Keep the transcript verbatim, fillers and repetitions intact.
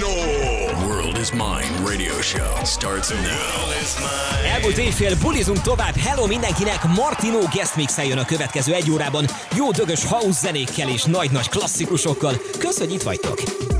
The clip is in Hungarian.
Martino. World is Mine Radio Show starts now. Elmúlt éjfél bulizunk tovább. Hello mindenkinek, Martino guest mixel jön a következő egy órában. Jó dögös house zenékkel és nagy-nagy klasszikusokkal. Kösz, hogy itt vagytok.